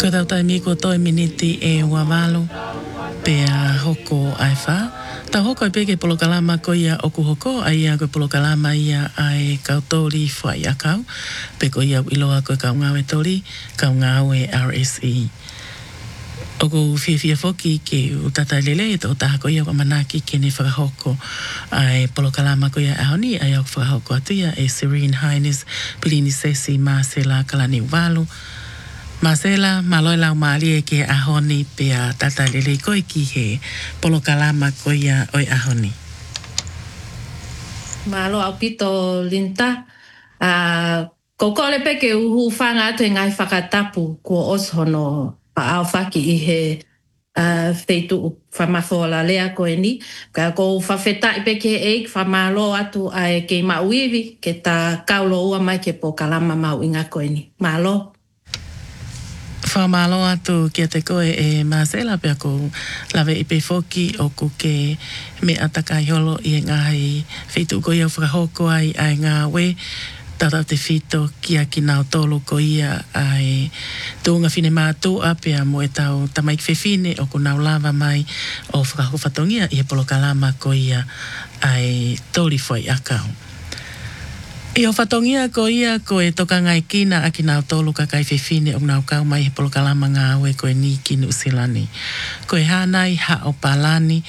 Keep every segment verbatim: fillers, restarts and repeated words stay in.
Ko tau tai mi ko toi miniti e wawalo pe a hoko ai wha. Ta hoko i peke polo kalama ko ia oku hoko ai a ko polo kalama ia ai kautori whai a kau. Pe ko ia iloa ko kau ngawe tori, kau ngawe R S E. Oku whiawhia whoki ke utata lele e tō taha ko ia wa manaki ke ne whakahoko ai polo kalama ko ia ahoni ai au whakahoko atuia e Serene Highness Pilini Sesi Marcela Kalani Walu. Marcela, maloi lau maali e ke ahoni pe a tata lele koe ki he polo kalama ko ia oi ahoni. Malo au pito linta. Uh, ko kole peke uhu whanga atu e ngai whakatapu ko oshono pa au whaki i he uh, wheitu whamafola lea koe ni. Ka ko whawheta i peke eik whamalo atu ai ke mauiwi ke ta kaulo ua mai ke po kalama mau inga koe ni. Malo. Whamalo atu kia te koe e Marcela pia ko lawe i pe whoki o ku ke me atakai holo i e ngahi wheitu ko ia whakahoko ai ai ngā we tata te whito kia ki nao tolo ko ia ai tūnga whine mātua pia mo e tau tamaik whewhine o ku nao lava mai o whakahoko whatongia i e polo kalama ko ia ai tori whai akau. I o whatongia ko ia ko e toka ngai kina a ki nao tolu ka kai whewhine o nao kau mai he polo kalama ngā aue ko e ni ki Nusilani. Ko e hānai ha o palani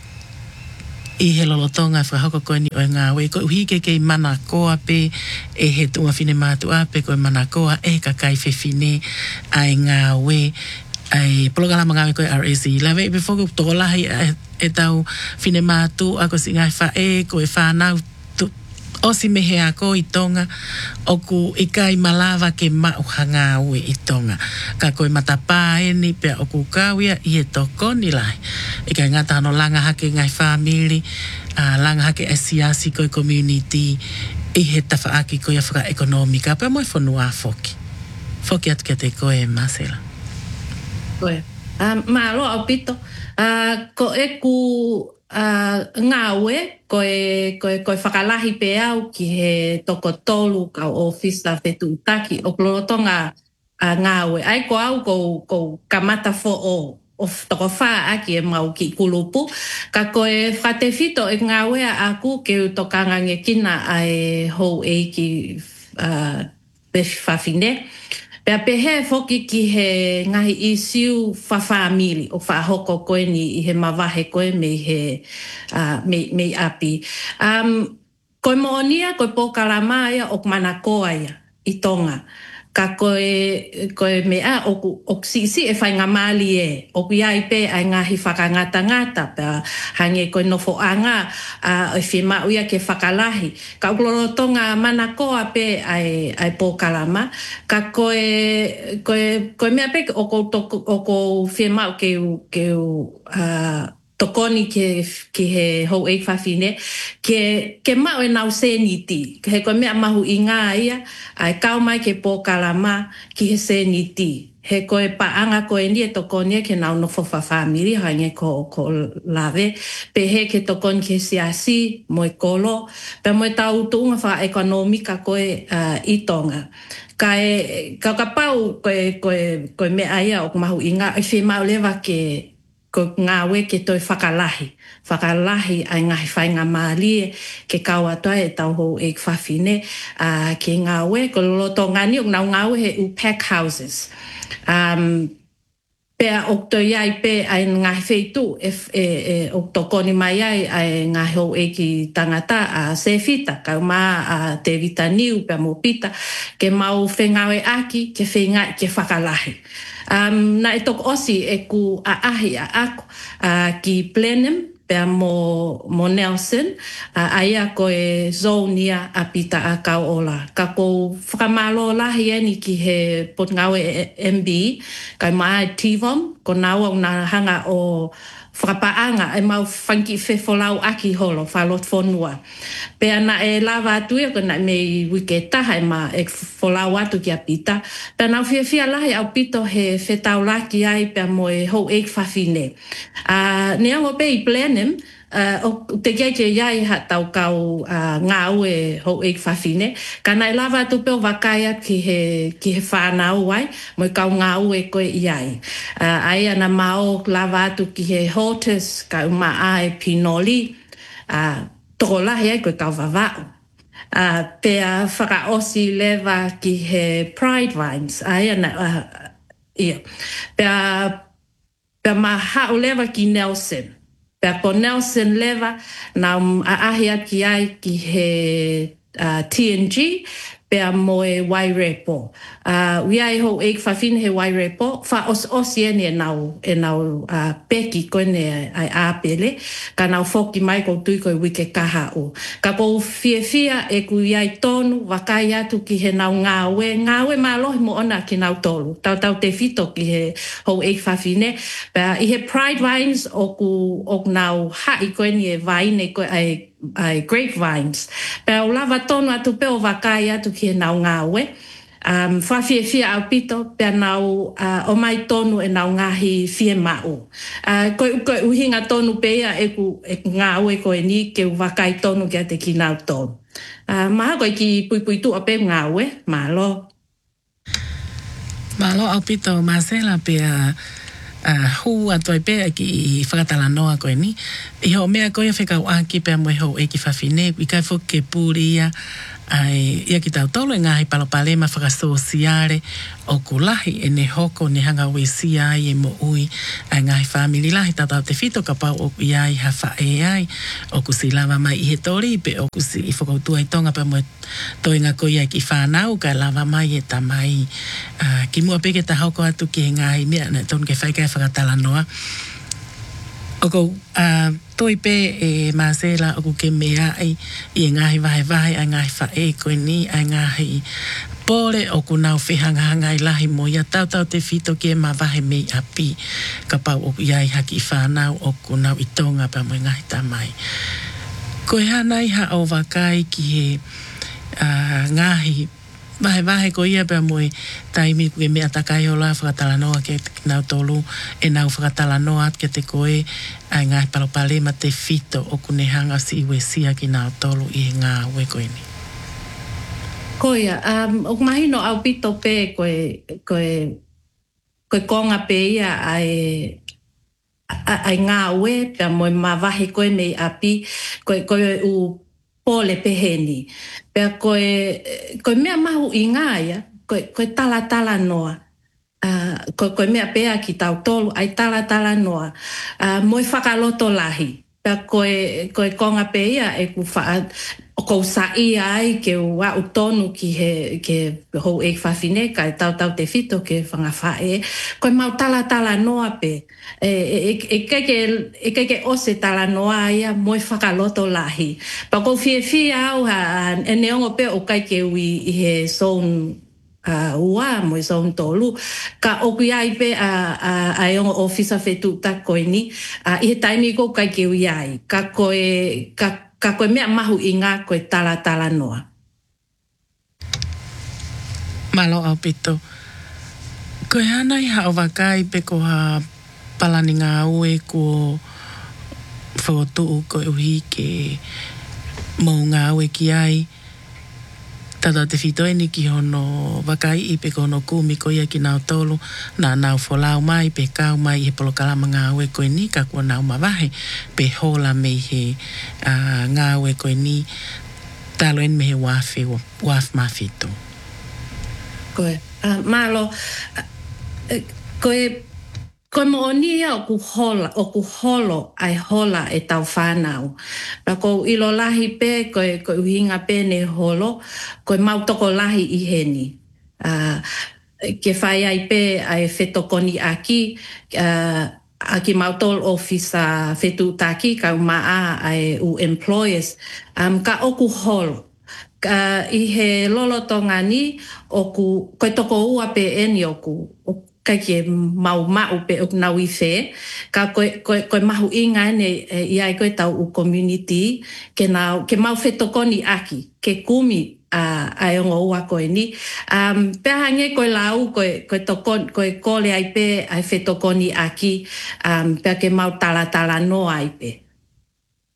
i he lolotonga whakahoko ko e ni o ngā aue. Ko uhi ke kei mana koa pe e he tunga whine mātua pe ko e mana koa e ka kai whewhine ai ngā aue. Ai polo kalama ngā aue ko e R S E. Lawe i pe whoko tōlahi e tau whine mātua ko si ngai wha e ko e whanau osi mehe a ko i tonga, oku i kai malawa ke mauhanga ue i tonga. Ka koe matapā eni pia oku kawia i e toko ni lai. I kai ngata ano langa hake ngai whamiri, uh, langa hake asiasi koe community, i he tafa aki koe awhaka ekonomika, pia moe whanua whoki. Whoki atu kia te koe Marcela. Koe. Um, Malo au pito, uh, ko e ku Uh, ngā ue, koe, koe, koe whakalahi pe au ki he toko tolu ka o Fista Whetu Utaki o plorotonga uh, ngā ue. Ai ko au ko, ko kamata fo o, o toko wha aki e mau ki kulupu. Ka koe whate whito e ngā ue a aku ke utokanga nge kina ai hou e ki uh, whawhine. Pea pehe foki ki he ngahi isiu whawhamili o whahoko koe ni i he mawahe koe me he uh, me, me api. Um, koe moonia, koe pōkalama ia o mana koa ia i tonga. Ka koe, koe mea o, o sisi e whai ngā mali e. O ku iai pe ai ngahi whakangata ngata. Pea hange koe nofo anga uh, e whima uia ke whakalahi. Ka uklorotonga mana koa pe ai, ai pōkalama. Ka koe, koe, koe mea pe o ko, o ko whima u ke u, ke u uh, tokoni ke, ke he hou e whawhine, ke, ke mau e nau seniti. He koe mea mahu i ngā ia, ai kau mai ke pōkalama ki he seniti. He koe paanga koe ni e tokoni ke nau nofo whawhamiri, hange ko, ko lawe. Pe he ke tokoni ke siasi, mo e kolo, pe mo e tau tuunga wha ekonomika koe uh, i tonga. Ka e, ka kapau koe, koe, koe mea ia o mahu i ngā, i whi mau lewa ke ko ngā we ke toi whakalahi. Whakalahi ai ngahi whai ngā mālie ke kau atoa e tau hou e kwhawhine uh, ke ngā we. Ko loto ngani o ngā ngā we he u pack houses. Um, pea o toi ai pe ai ngahi wheitu e, e, e o tokoni mai ai ai ngahi hou e ki tangata a uh, sefita. Kau mā a uh, te vitaniu pea mo pita ke mau whengawe aki ke whenga ke whakalahi. Um, na e toko osi e ku a ahi a aku uh, ki Blenheim, pea mo, mo Nelson, uh, aia ko e zonia a pita a kau ola. Ka ko whakamalo lahi eni ki he potngawe M B, kai mai Tivom, ko naua una hanga o whakapaanga e mau whanki whewholau aki holo, whalot whonua. Pea na e lawa atu e, ko na me wike taha e ma e wholau atu ki a pita. Pea nau whia whia lahi au pito he whetau laki ai pea mo e hou eik whawhine. Uh, ne ango pe i Blenheim, uh, o te kia te iai ha tau kau uh, ngā ue ho e whawhine. Ka nai lava tu peo wakaia ki he, ki he whānau ai, mo kau ngā ue koe iai. Uh, ai ana mao lava atu ki he hortus, ka uma a e pinoli, uh, toko lahi ai koe kau wawau. Uh, pea whakaosi lewa ki he pride vines, ai ana, uh, ia. Pea, pea maha o lewa ki Nelson. Pea ko Nelson lewa, na aahia ki ai ki he uh, T N G, pea moe Wairepo. Uh, ui ai ho eik whawhine he Wairepo, wha os osi ene e nau, e nau uh, peki koene ai āpele, ka nau whoki mai ko tui koe wike kaha o. Ka kou fia fia e ku iai tonu, wakai atu ki he nau ngāwe, ngāwe mā lohi mo ona ki nau tolu, tau tau te fito ki he ho eik whawhine, pea i he Pride Vines o ku o nau hai koene e vaine koe ai ai grapevines. Pea o lava tonu atu peo wakai atu ki he nau ngāwe. Um, whawhia fia au pito, pea nau uh, o mai tonu e nau ngahi fie mau. Uh, koe, koe uhinga tonu pea e ku, e ku ngāwe koe ni ke wakai tonu kia te ki nau tonu. Uh, maha koe ki pui pui tu a pe ngāwe, malo. Malo au pito, Marcela pea Uh, hu atoi pea ki i whakatala noa koe ni. I ho mea koe whekau aki pea moe ho e ki whawhine. I kai fo ke pūri ia ai ia ki tau tolu e ngahi palopalema whakasosiare o ku lahi e ne hoko ne hanga we si ai e mo ui ai ngahi whamili lahi tatau te fito ka pau o ku iai hawha e ai o ku si lava mai i he tori pe o ku si i whakautua i tonga pa moe toinga ko ia ki whanau ka lava mai e tamai uh, ki mua peke ta hoko atu ki he ngahi mea na tonu ke whaikai whakatala noa. Oko uh, toi pe e Marcela oku ke mea ai i ngahi vahe vahe ai ngahi whae koe ni ai ngahi pole oku nau whihanga hanga i lahi mo ia tau tau te fito ki e ma vahe mei api ka pau oku iai haki i whanau oku nau i tonga pa mo ngahi tamai. Koe hanai ha o wakai ki he uh, ngahi vahe vahe ko ia pia moe taimi kuke mea takai o la whakatala noa ke nau tolu e nau whakatala noa ke te koe ai ngai palopale ma te fito o kune hanga si iwe sia ki nau tolu i ngā ue koe ni. Koia, um, o mahino au pito pe koe, koe, koe konga pe ia ai ai ngā ue pia moe ma vahe koe mei api koe koe u pole peheni. Pea koe, koe mea mahu i ngāia, koe, koe tala tala noa. Uh, koe, koe mea pea ki tau tolu, ai tala tala noa. Uh, moe whakaloto lahi. Pea koe, koe konga pe ia e ku wha, kou sa i ai ke wa utonu ki he, ke hou e whawhine, ka e tau tau te fito ke whangawhae. Koe mau tala tala noa pe. E, e, e, keke, e keke ose tala noa ia moe whakaloto lahi. Pa kou fie fie au ha, e neongo pe o kai ke ui i he son uh, ua mo i son tolu. Ka oku iai pe a, a, a eongo ofisa whetu ta koe ni. Uh, I he taimi kou kai ke ui ai. Ka koe, ka ka koe mea mahu i ngā koe tala tala noa. Malo au pito. Koe hanai ha o wakai pe ko ha palani ngā ue ko whaotuu koe uhi ke mou ngā ue ki ai. Tata te whitoe ni ki hono wakai i pe ko hono kumi ko ia ki nau tolu na nau wholau mai pe kau mai i he polokalama ngā ue koe ni ka kua nau mawahe pe hola me he uh, ngā ue koe ni talo en me he wafi waf mawhito. Koe, uh, malo, uh, koe Koe mo onia o ku hola, o ku holo ai hola e tau whanau. Pa ko ilo lahi pe, koe, koe uhinga pe ne holo, koe mau toko lahi i heni. Uh, ke whai ai pe ai whetokoni aki, uh, aki mautol ofisa whetu taki, ka umaa ai u employers, um, ka oku holo. Uh, I he lolotonga ni, oku, koe toko ua pe eni oku, oku kai ke mau mau pe o nau i whe, ka koe, koe, koe mahu inga ne e, i ai koe tau u community, ke, nau, ke mau whetokoni aki, ke kumi uh, ai ongo ua koe ni. Um, Pea hange koe lau, koe, koe, tokon, koe kole ai pe ai whetokoni aki, um, pea ke mau tala tala no ai pe.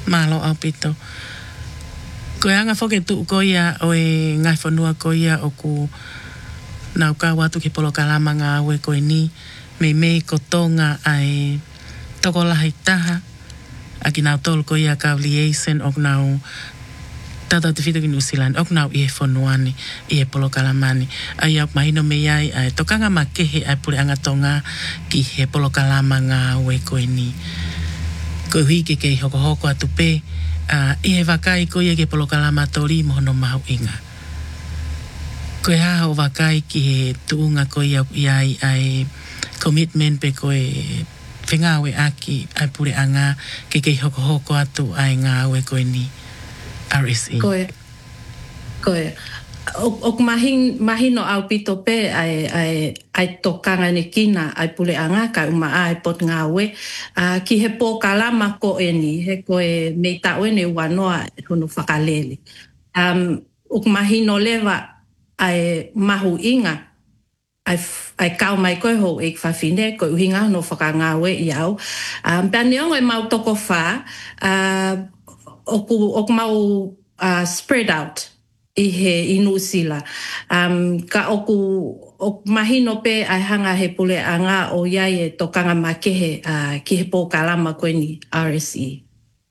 Malo au pito. Ko anga foke tu ko ia o e ngai whanua ko ia o ku nau ka watu ki polo kalama ngā aue ko e ni mei mei ko tonga ai toko lahi taha a ki nau tolu ko ia ka liaison o nau tata te whitu ki New Zealand o nau i e whanuani i e polo kalamani ai au mahino mei ai ai tokanga ma kehe ai pule anga tonga ki he polo kalama ngā aue ko e ni ko hui ke kei hoko hoko atu pe Uh, I he wakai ko ia ke polo kalama tori mohono mahu inga. Ko e haha o wakai ki he tuunga ko ia ai ai commitment pe ko e whengawe aki ai pure anga ke kei hoko hoko atu ai ngā aue ko e ni R S E. Ko e. Ko e. O mahin mahino au pito pe ai ai ai tokanga ni kina ai pule anga ka uma ai pot ngawe a ki he po kalama ko eni he ko e me ta o ne wanoa hono whakalele um o mahino lewa ai mahu inga ai ai kau mai ko ho e fafine ko hinga no whakangawe iau um paniongo e mau toko fa uh o ku o mau uh, spread out I he inusila. Um, ka oku o mahino pe ai hanga he pule anga o iai e tokanga makehe uh, ki he pō kalama koe ni R S E.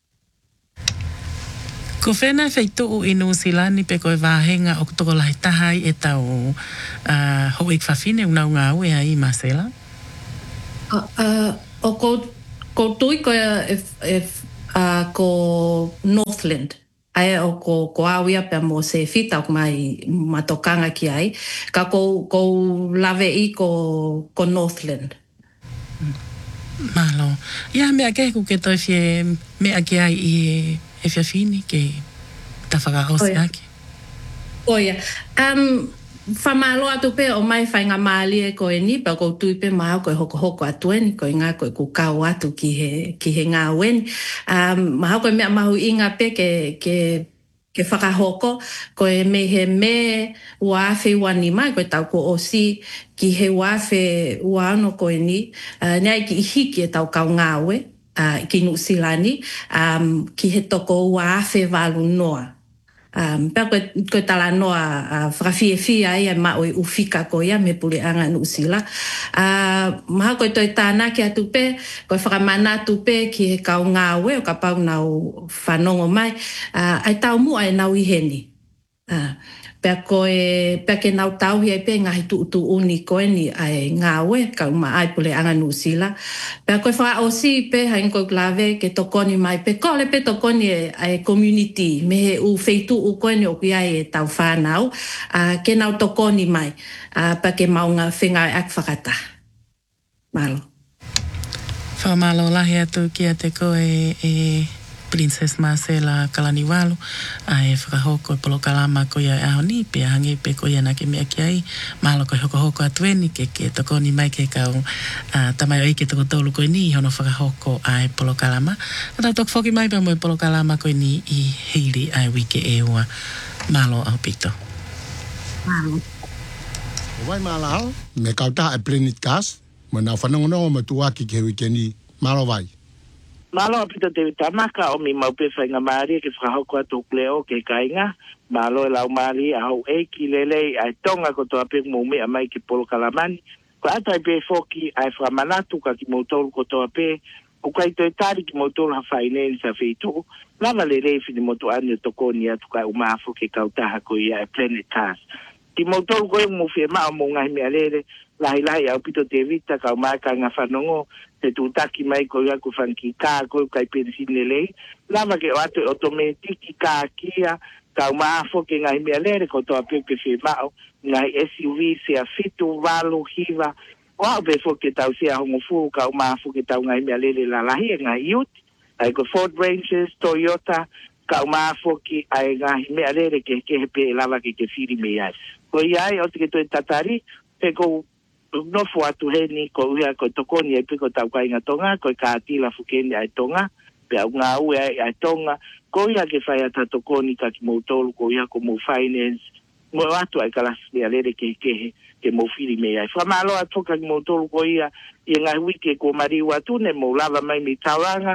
Ko whena whaitu o Inusila ni pe koe wāhenga o toko lahi tahai e tau uh, ho ik whawhine unau ngā ue ai Marcela? Uh, uh, o ko, ko tui koe if, if, uh, ko Northland. Ai o ko ko awia pe mo se fita o mai matokanga ki ai ka ko ko lave I ko ko Northland malo ia me ake ku ke toi fie me ake ai I e fia fini ke ta faga o se ake oia um famalo atu pe o mai fainga mali e ko e ni pa ko tui pe mau ko hoko hoko atu ni ko nga ko ku kau atu ki he ki he nga wen um mau ko me mau inga pe ke ke ke whakahoko ko e me he me wafe wani mai ko tau ko osi ki he wafe wano ko e ni uh, nei ki hiki e tau kau ngawe uh, ki Nusilani um ki he toko wafe walu noa Um, pea koe, koe tala noa uh, whakawhie whia ia ma oi ufika ko ia me pule anga Nusila. Uh, maha koe toi tāna ki atu pe, koe whakamana atu pe ki he kau ngāwe o ka pau nau whanongo mai, uh, ai tau mua e nau iheni. Uh, pea koe, pea ke nau tau hi ai pe ngahi tu utu uni koe ni ai ngāwe, ka uma ai pule anga Nusila. Pea koe whaka osi pe hain koe klave ke tokoni mai pe, kole pe tokoni e ai community, me he u feitu u koe ni o kia e tau whanau, uh, ke nau tokoni mai, uh, pa ke maunga whenga e ak whakata. Malo. Whamalo lahi atu ki a te koe e Princess Marcela Kalaniwalu ai whakahoko e polo kalama ko ia aho ni pe hangi pe ko ia na ke mea ki ai mahalo ko hoko hoko atueni ke ke toko ni mai ke kau uh, tamai o ike toko tolu ko ni hono whakahoko ai polo kalama ata tok foki mai pa mo e polo kalama ko ni I heiri ai wike e ua mahalo au pito Mahalo Wai mahalo me kauta e plenit kas mo na whanongono mo tuaki ke wike ni mahalo vai Malo apito te tamaka o mi maupe whainga maari ke whakahoko atu kleo ke kainga. Malo e lau maari a hau e ki lele ai tonga ko toa pe mo mea mai ki polo kalamani. Ko atai pe foki ai whamanatu ka ki motolu ko toa pe. O kai toi tari ki motolu ha whaine ni sa wheitu. Lava le reifi ni motu ane tokoni atu kai umaafu ke kautaha ko ia e planet task. Ki motolu ko e mo fie maa mo ngahi mea lere. Lahi lahi au pito te vita ka umaka nga whanongo. Te tūtaki mai ko ia ko whanki kā ko kai pensine lei. Lava ke o atu otometiki kā kia ka umaafo ke ngai mea lere ko toa pepe whi mao. Ngai S U V se a fitu, walu, hiva. O au pe fo ke tau se a hongo fu ka umaafo ke tau ngai mea lere la lahi e ngai iut. Ai ko Ford Rangers, Toyota, ka umaafo ki ai ngai mea lere ke ke hepe lava ke ke whiri mea. Ko iai o te ke toi tatari, pe ko no fo atu heni ko uia ko tokoni e piko tau kai nga tonga ko ka atila fukeni ai tonga pe au nga ue ai, ai tonga ko ia ke fai ata tokoni ka ki moutolu ko ia ko mo finance mo atu ai kalas me alere ke ke ke mo fili me ai fa malo atu ka ki moutolu ko ia i nga wiki ko mari watu ne mo lava mai mi tauranga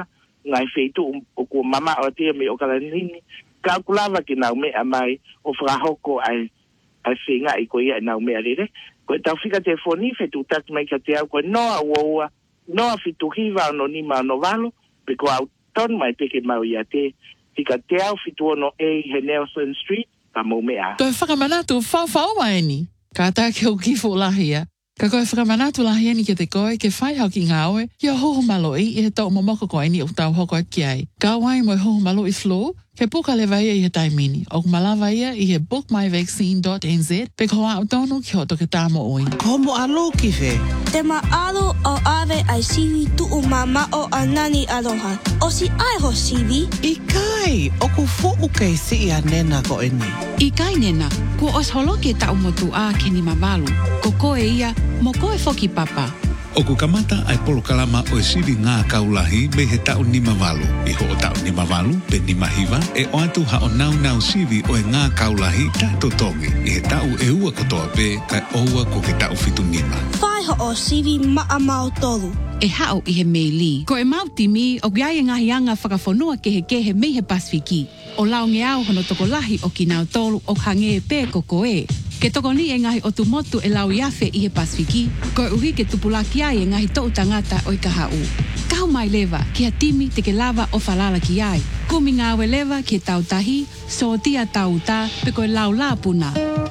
ngai feitu o ko mama o te me o kala nini ka kulava ki na me amai o frahoko ai ai finga i ko ia na me ale ko ta fika telefoni feitu tak mai ka te ko no a no a fitu hiva no ni ma no valo pe ko au ton mai te ke mau ia te tika te au fitu no e he Nelson Street ka mo me a ko whakamanatu whau whau mai ni ka ta ke o kifo lahia ka koe whakamanatu lahia ni ke te koe ke whai hau ki ngā oe ki a hoho malo i i he tau mamoko koe ni o tau hoko ki ai ka wai mo hoho malo i flow ke puka le vai i he taimini o kumalawa ia i he book my vaccine dot n z pe koa au tonu ki hoto ke tāmo oi ko mo alo ki whe te ma alo o ave ai siwi tu o mama o anani aloha o si ai ho siwi i kai o ku fo kei si a nena ko eni i kai nena ko os holo ke tau motu a ke ni mamalu ko koe ia mo koe foki papa o ku kamata ai polo kalama o e siwi ngā kaulahi me he tau ni mavalu. I ho o tau ni mavalu pe ni mahiwa e o atu ha o nau nau siwi o e ngā kaulahi tato tongi. I he tau e ua kotoa pe kai oua ko ke tau fitu nima. Whai ho o siwi maa mau tolu. E hao i he meili. Ko e mauti mi o giai e ngahi anga whakafonua ke he ke he mei he Pasifiki. O lao nge au hono toko lahi o ki nau tolu o hange e pē ko koe. Ke toko ni e ngahi o tu motu e lau iafe i he Pasifiki, ko e uhi ke tupulaki ai e ngahi tou tangata o i ka hau. Kau mai lewa, ki a timi te ke lava o falala ki ai. Kumi ngāwe lewa ki e tau tahi, so tia tau ta, pe ko e lau la puna.